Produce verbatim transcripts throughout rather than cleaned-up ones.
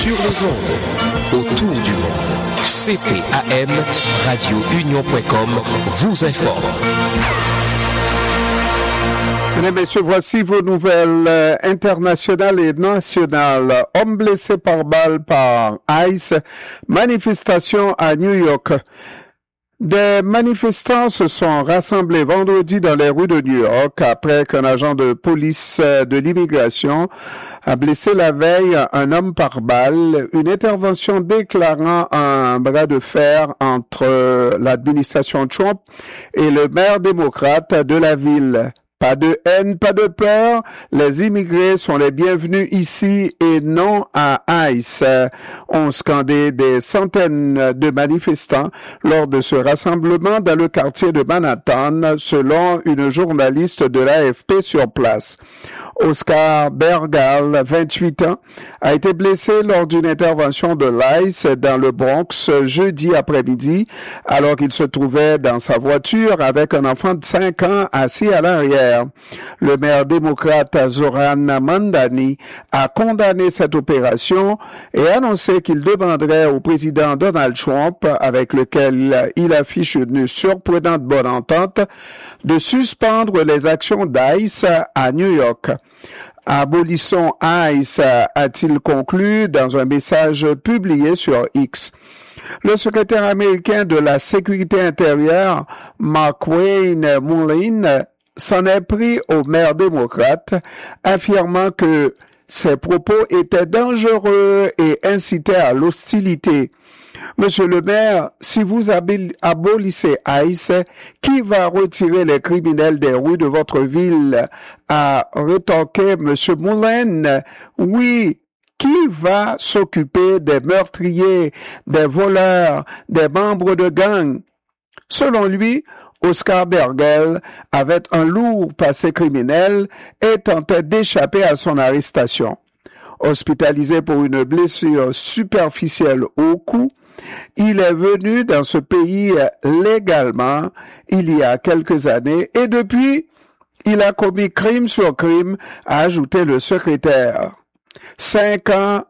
Sur les ondes, autour du monde, C P A M, radio union point com vous informe. Mesdames et messieurs, voici vos nouvelles euh, internationales et nationales. Homme blessé par balle par ICE, manifestation à New York. Des manifestants se sont rassemblés vendredi dans les rues de New York après qu'un agent de police de l'immigration a blessé la veille un homme par balle, une intervention déclarant un bras de fer entre l'administration Trump et le maire démocrate de la ville. Pas de haine, pas de peur. Les immigrés sont les bienvenus ici et non à ICE, ont scandé des centaines de manifestants lors de ce rassemblement dans le quartier de Manhattan, selon une journaliste de l'A F P sur place. Oscar Bergal, vingt-huit ans, a été blessé lors d'une intervention de l'ICE dans le Bronx jeudi après-midi, alors qu'il se trouvait dans sa voiture avec un enfant de cinq ans assis à l'arrière. Le maire démocrate Zoran Mamdani a condamné cette opération et annoncé qu'il demanderait au président Donald Trump, avec lequel il affiche une surprenante bonne entente, de suspendre les actions d'ICE à New York. Abolissons ICE, a-t-il conclu dans un message publié sur X. Le secrétaire américain de la Sécurité intérieure, McWayne Mullin, s'en est pris au maire démocrate, affirmant que ses propos étaient dangereux et incitaient à l'hostilité. Monsieur le maire, si vous abolissez ICE, qui va retirer les criminels des rues de votre ville? A rétorqué Monsieur Mullin. Oui, qui va s'occuper des meurtriers, des voleurs, des membres de gangs? Selon lui, Oscar Bergel avait un lourd passé criminel et tentait d'échapper à son arrestation. Hospitalisé pour une blessure superficielle au cou, il est venu dans ce pays légalement il y a quelques années et depuis, il a commis crime sur crime, a ajouté le secrétaire. Cinq ans,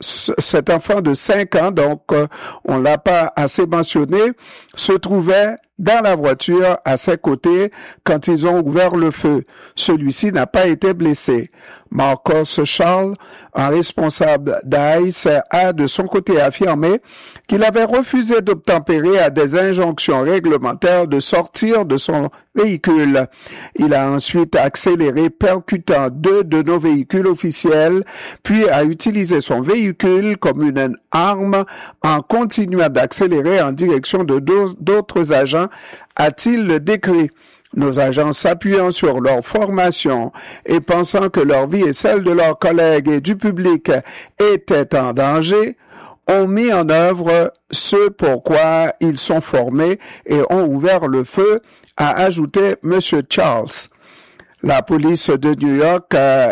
cet enfant de cinq ans, donc on l'a pas assez mentionné, se trouvait dans la voiture à ses côtés quand ils ont ouvert le feu. Celui-ci n'a pas été blessé. Marcos Charles, un responsable d'ICE, a de son côté affirmé qu'il avait refusé d'obtempérer à des injonctions réglementaires de sortir de son véhicule. Il a ensuite accéléré, percutant deux de nos véhicules officiels, puis a utilisé son véhicule comme une arme en continuant d'accélérer en direction de d'autres agents, a-t-il décrit. Nos agents, s'appuyant sur leur formation et pensant que leur vie et celle de leurs collègues et du public étaient en danger, ont mis en œuvre ce pourquoi ils sont formés et ont ouvert le feu, a ajouté M. Charles. La police de New York euh,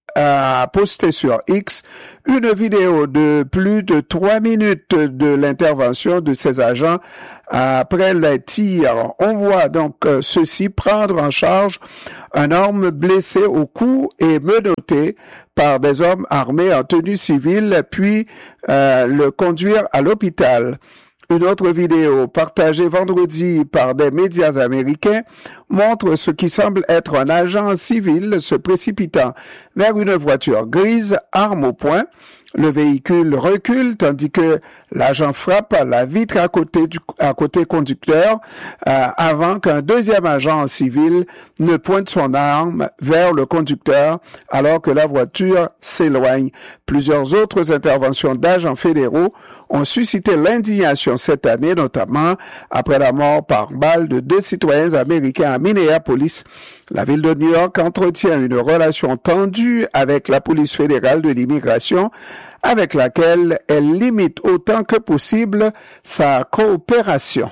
a posté sur X une vidéo de plus de trois minutes de l'intervention de ces agents après les tirs. On voit donc euh, ceux-ci prendre en charge un homme blessé au cou et menotté par des hommes armés en tenue civile, puis euh, le conduire à l'hôpital. Une autre vidéo partagée vendredi par des médias américains montre ce qui semble être un agent civil se précipitant vers une voiture grise, arme au poing. Le véhicule recule tandis que l'agent frappe la vitre à côté du à côté conducteur euh, avant qu'un deuxième agent civil ne pointe son arme vers le conducteur alors que la voiture s'éloigne. Plusieurs autres interventions d'agents fédéraux ont suscité l'indignation cette année, notamment après la mort par balle de deux citoyens américains à Minneapolis. La ville de New York entretient une relation tendue avec la police fédérale de l'immigration, avec laquelle elle limite autant que possible sa coopération.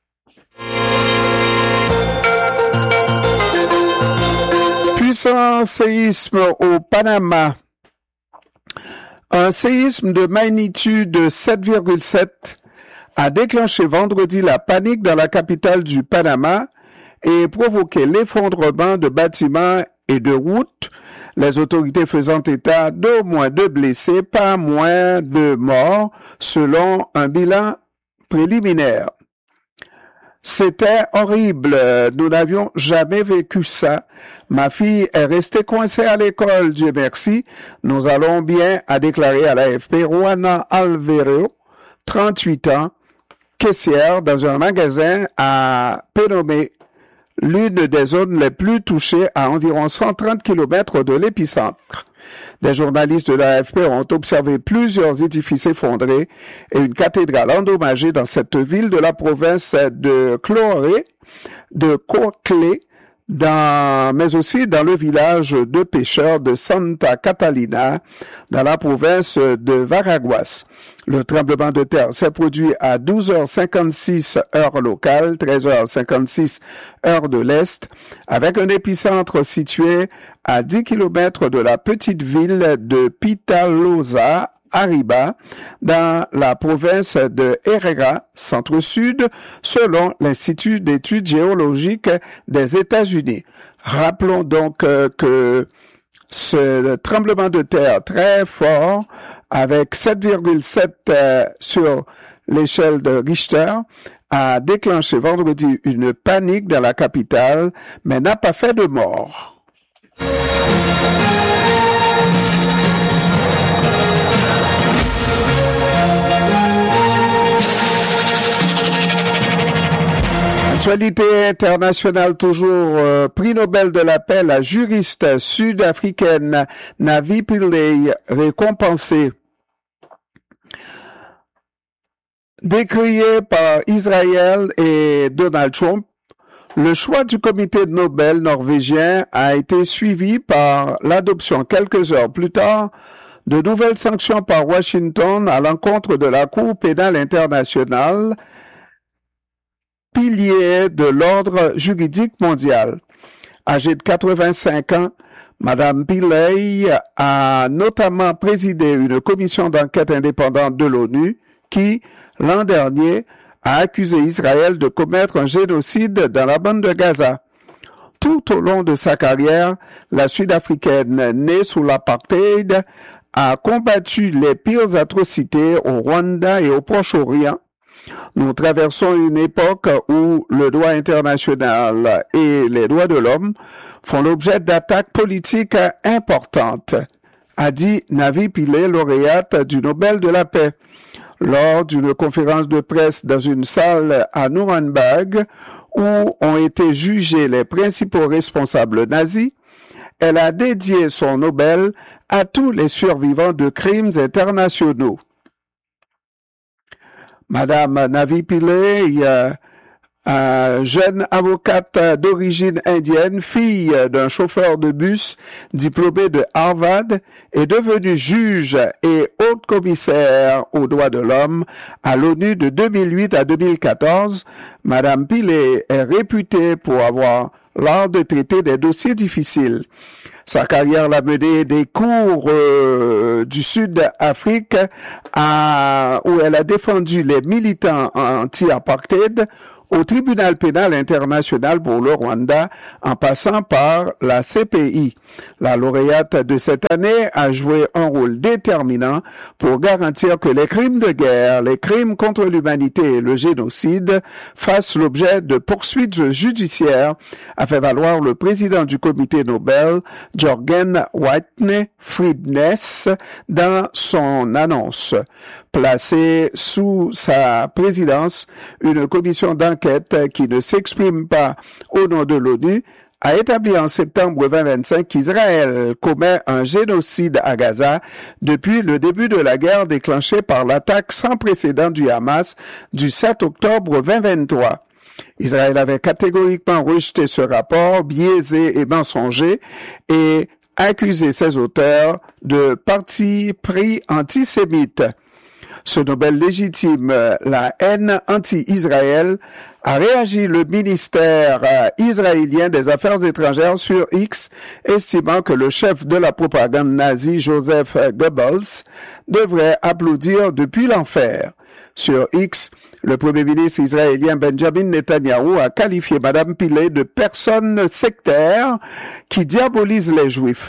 Puissant séisme au Panama. Un séisme de magnitude sept virgule sept a déclenché vendredi la panique dans la capitale du Panama et provoqué l'effondrement de bâtiments et de routes Les autorités faisant état d'au moins deux blessés, pas moins de morts, selon un bilan préliminaire. C'était horrible. Nous n'avions jamais vécu ça. Ma fille est restée coincée à l'école, Dieu merci. Nous allons bien, a déclaré à l'A F P Juana Alvero, trente-huit ans, caissière dans un magasin à Penomé, l'une des zones les plus touchées à environ cent trente kilomètres de l'épicentre. Des journalistes de l'A F P ont observé plusieurs édifices effondrés et une cathédrale endommagée dans cette ville de la province de Cloré, de Coclé, dans, mais aussi dans le village de pêcheurs de Santa Catalina, dans la province de Varaguas. Le tremblement de terre s'est produit à douze heures cinquante-six heure locale, treize heures cinquante-six heure de l'Est, avec un épicentre situé à dix kilomètres de la petite ville de Pitalosa, Arriba, dans la province de Herrera, centre-sud, selon l'Institut d'études géologiques des États-Unis. Rappelons donc euh, que ce tremblement de terre très fort, avec sept virgule sept euh, sur l'échelle de Richter, a déclenché vendredi une panique dans la capitale, mais n'a pas fait de mort. Actualité internationale toujours, euh, prix Nobel de la paix, la juriste sud-africaine Navi Pillay récompensée. Décrié par Israël et Donald Trump, le choix du comité Nobel norvégien a été suivi par l'adoption quelques heures plus tard de nouvelles sanctions par Washington à l'encontre de la Cour pénale internationale, pilier de l'ordre juridique mondial. Âgée de quatre-vingt-cinq ans, Madame Pillay a notamment présidé une commission d'enquête indépendante de l'ONU qui, l'an dernier, a accusé Israël de commettre un génocide dans la bande de Gaza. Tout au long de sa carrière, la Sud-Africaine, née sous l'apartheid, a combattu les pires atrocités au Rwanda et au Proche-Orient. Nous traversons une époque où le droit international et les droits de l'homme font l'objet d'attaques politiques importantes, a dit Navi Pillay, lauréate du Nobel de la paix. Lors d'une conférence de presse dans une salle à Nuremberg où ont été jugés les principaux responsables nazis, elle a dédié son Nobel à tous les survivants de crimes internationaux. Madame Navi Pillay, euh, euh, jeune avocate d'origine indienne, fille d'un chauffeur de bus diplômé de Harvard, est devenue juge et haute commissaire aux droits de l'homme à l'ONU de deux mille huit à deux mille quatorze. Madame Pillay est réputée pour avoir l'art de traiter des dossiers difficiles. Sa carrière l'a menée des cours euh, du Sud-Afrique à, où elle a défendu les militants anti-apartheid au tribunal pénal international pour le Rwanda en passant par la C P I. La lauréate de cette année a joué un rôle déterminant pour garantir que les crimes de guerre, les crimes contre l'humanité et le génocide fassent l'objet de poursuites judiciaires, a fait valoir le président du comité Nobel, Jørgen Whitney Friedness, dans son annonce. Placée sous sa présidence, une commission d'enquête qui ne s'exprime pas au nom de l'ONU a établi en septembre vingt vingt-cinq qu'Israël commet un génocide à Gaza depuis le début de la guerre déclenchée par l'attaque sans précédent du Hamas du sept octobre vingt vingt-trois. Israël avait catégoriquement rejeté ce rapport biaisé et mensonger et accusé ses auteurs de parti pris antisémites. Ce Nobel légitime la haine anti-Israël, a réagi le ministère israélien des Affaires étrangères sur X, estimant que le chef de la propagande nazie, Joseph Goebbels, devrait applaudir depuis l'enfer. Sur X, le premier ministre israélien Benjamin Netanyahu a qualifié Madame Pillay de personne sectaire qui diabolise les Juifs.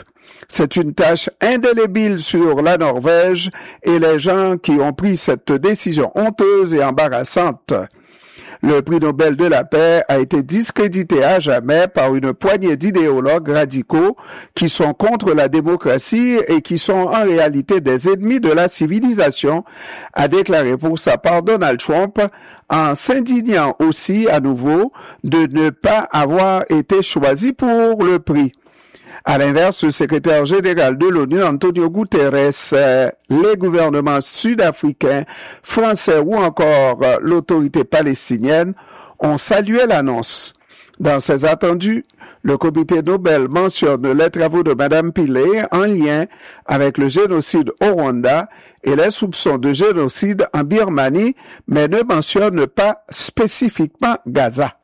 C'est une tâche indélébile sur la Norvège et les gens qui ont pris cette décision honteuse et embarrassante. Le prix Nobel de la paix a été discrédité à jamais par une poignée d'idéologues radicaux qui sont contre la démocratie et qui sont en réalité des ennemis de la civilisation, a déclaré pour sa part Donald Trump, en s'indignant aussi à nouveau de ne pas avoir été choisi pour le prix. À l'inverse, le secrétaire général de l'ONU, Antonio Guterres, euh, les gouvernements sud-africains, français ou encore euh, l'autorité palestinienne ont salué l'annonce. Dans ses attendus, le comité Nobel mentionne les travaux de Madame Pillay en lien avec le génocide au Rwanda et les soupçons de génocide en Birmanie, mais ne mentionne pas spécifiquement Gaza.